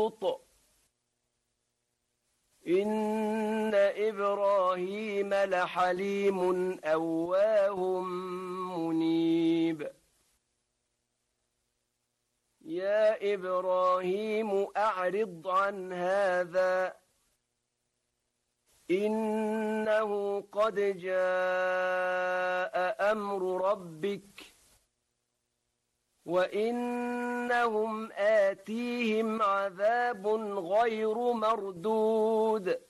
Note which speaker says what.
Speaker 1: لوط إن إبراهيم لحليم أواه منيب يا إبراهيم أعرض عن هذا إنه قد جاء أمر ربك وإنهم آتيهم عذاب غير مردود